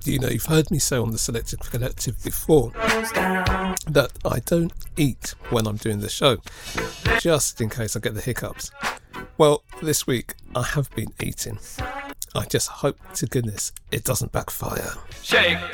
You know, you've heard me say on the Selective Collective before that I don't eat when I'm doing the show, just in case I get the hiccups. Well, this week I have been eating. I just hope to goodness it doesn't backfire. Shake,